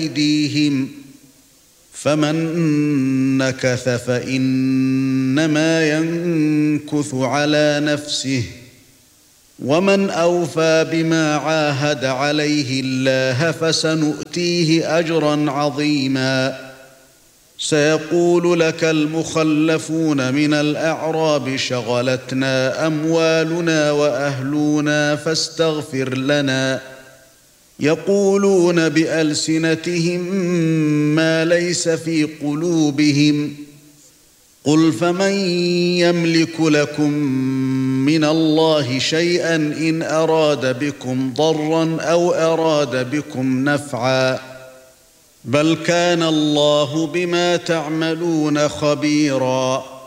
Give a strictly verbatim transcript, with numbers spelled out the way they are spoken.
أيديهم فمن نكث فإنما ينكث على نفسه ومن أوفى بما عاهد عليه الله فسنؤتيه أجرا عظيما سيقول لك المخلفون من الأعراب شغلتنا أموالنا وأهلنا فاستغفر لنا يقولون بألسنتهم ما ليس في قلوبهم قل فمن يملك لكم من الله شيئا إن أراد بكم ضرا أو أراد بكم نفعا بل كان الله بما تعملون خبيرا